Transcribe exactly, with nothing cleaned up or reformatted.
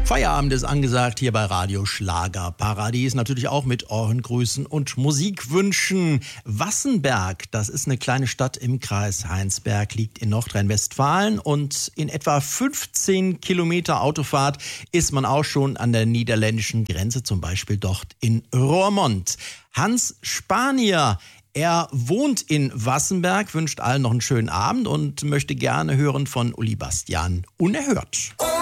Feierabend ist angesagt hier bei Radio Schlager Paradies. Natürlich auch mit Ohrengrüßen und Musikwünschen. Wassenberg, das ist eine kleine Stadt im Kreis Heinsberg, liegt in Nordrhein-Westfalen. Und in etwa fünfzehn Kilometer Autofahrt ist man auch schon an der niederländischen Grenze, zum Beispiel dort in Roermond. Hans Spanier, er wohnt in Wassenberg, wünscht allen noch einen schönen Abend und möchte gerne hören von Uli Bastian Unerhört.